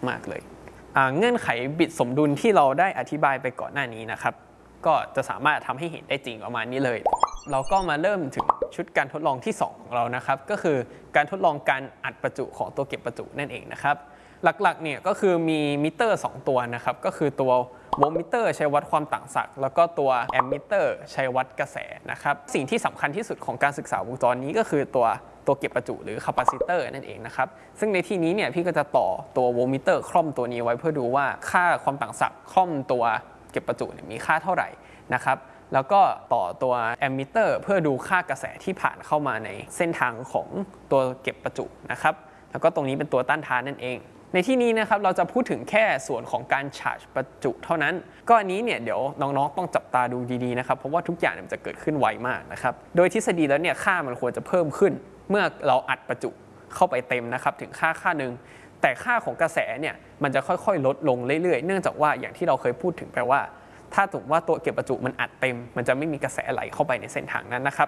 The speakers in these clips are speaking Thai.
มากๆเลยเงื่อนไขบิดสมดุลที่เราได้อธิบายไปก่อนหน้านี้นะครับก็จะสามารถทำให้เห็นได้จริงประมาณนี้เลยเราก็มาเริ่มถึงชุดการทดลองที่2ของเรานะครับก็คือการทดลองการอัดประจุของตัวเก็บประจุนั่นเองนะครับหลักๆเนี่ยก็คือมีมิเตอร์2ตัวนะครับก็คือตัวโวลต์มิเตอร์ใช้วัดความต่างศักย์แล้วก็ตัวแอมมิเตอร์ใช้วัดกระแสนะครับสิ่งที่สำคัญที่สุดของการศึกษาวงจรนี้ก็คือตัวเก็บประจุหรือคาปาซิเตอร์นั่นเองนะครับซึ่งในที่นี้เนี่ยพี่ก็จะต่อตัวโวลต์มิเตอร์คล่อมตัวนี้ไว้เพื่อดูว่าค่าความต่างศักย์คล่อมตัวเก็บประจุเนี่ยมีค่าเท่าไหร่นะครับแล้วก็ต่อตัวแอมมิเตอร์เพื่อดูค่ากระแสที่ผ่านเข้ามาในเส้นทางของตัวเก็บประจุนะครับแล้วก็ตรงนี้เป็นตัวต้านทานนั่นเองในที่นี้นะครับเราจะพูดถึงแค่ส่วนของการชาร์จประจุเท่านั้นก็อันนี้เนี่ยเดี๋ยวน้องๆต้องจับตาดูดีๆนะครับเพราะว่าทุกอย่างมันจะเกิดขึ้นไวมากนะครับโดยทฤษฎีแล้วเนี่ยค่ามันควรจะเพิ่มขึ้นเมื่อเราอัดประจุเข้าไปเต็มนะครับถึงค่าหนึ่งแต่ค่าของกระแสเนี่ยมันจะค่อยๆลดลงเรื่อยๆเนื่องจากว่าอย่างที่เราเคยพูดถึงไปว่าถ้าถูกว่าตัวเก็บประจุมันอัดเต็มมันจะไม่มีกระแสไหลเข้าไปในเส้นทางนั้นนะครับ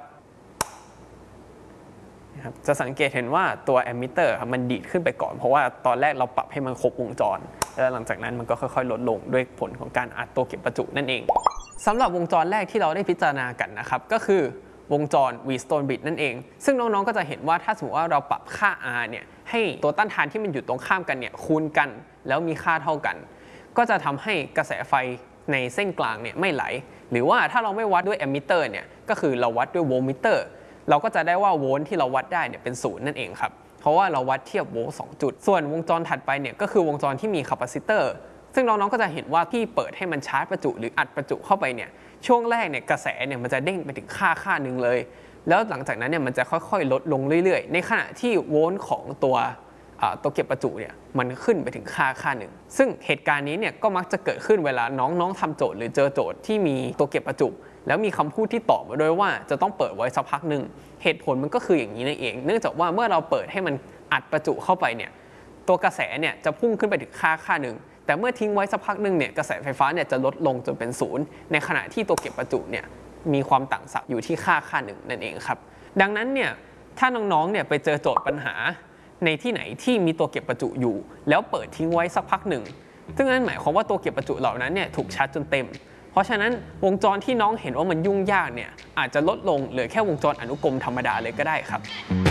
จะสังเกตเห็นว่าตัวแอมมิเตอร์มันดีดขึ้นไปก่อนเพราะว่าตอนแรกเราปรับให้มันครบวงจรแล้วหลังจากนั้นมันก็ค่อยๆลดลงด้วยผลของการอัดตัวเก็บประจุนั่นเองสำหรับวงจรแรกที่เราได้พิจารณากันนะครับก็คือวงจร Wheatstone bridge นั่นเองซึ่งน้องๆก็จะเห็นว่าถ้าสมมติว่าเราปรับค่า R เนี่ยให้ตัวต้านทานที่มันอยู่ตรงข้ามกันเนี่ยคูณกันแล้วมีค่าเท่ากันก็จะทำให้กระแสไฟในเส้นกลางเนี่ยไม่ไหลหรือว่าถ้าเราไม่วัดด้วยแอมมิเตอร์เนี่ยก็คือเราวัดด้วยโวลต์มิเตอร์เราก็จะได้ว่าโวลต์ที่เราวัดได้เนี่ยเป็น0นั่นเองครับเพราะว่าเราวัดเทียบโวลต์2จุดส่วนวงจรถัดไปเนี่ยก็คือวงจรที่มีคาปาซิเตอร์ซึ่งน้องๆก็จะเห็นว่าที่เปิดให้มันชาร์จประจุหรืออัดประจุเข้าไปเนี่ยช่วงแรกเนี่ยกระแสเนี่ยมันจะเด้งไปถึงค่าหนึ่งเลยแล้วหลังจากนั้นเนี่ยมันจะค่อยๆลดลงเรื่อยๆในขณะที่โวลต์ของตัวเก็บประจุเนี่ยมันขึ้นไปถึงค่าหนึ่งซึ่งเหตุการณ์นี้เนี่ยก็มักจะเกิดขึ้นเวลาน้องๆทำโจทย์หรือเจอโจทย์ที่มีตัวเก็บประจุแล้วมีคำพูดที่ตอบมาด้วยว่าจะต้องเปิดไว้สักพักหนึ่งเหตุผลมันก็คืออย่างนี้นั่นเองเนื่องจากว่าเมื่อเราเปิดให้มันอัดประจุเข้าไปเนี่ยตัวกระแสเนี่ยจะพุ่งขึ้นไปถึงค่าหนึ่งแต่เมื่อทิ้งไว้สักพักหนึ่งเนี่ยกระแสไฟฟ้าเนี่ยจะลดลงจนเป็น0ในขณะที่ตัวเก็บประจุเนี่ยมีความต่างศักย์อยู่ที่ค่าหนึ่งนั่นเองครับดังนั้นเนี่ยถ้าน้องๆเนี่ยไปเจอโจทย์ปัญหาในที่ไหนที่มีตัวเก็บประจุอยู่แล้วเปิดทิ้งไว้สักพักหนึ่งซึ่งนั่นหมายความว่าตัวเก็บประจุเหล่านั้นเนี่ยถูกชาร์จจนเต็มเพราะฉะนั้นวงจรที่น้องเห็นว่ามันยุ่งยากเนี่ยอาจจะลดลงเหลือแค่วงจรอนุกรมธรรมดาเลยก็ได้ครับ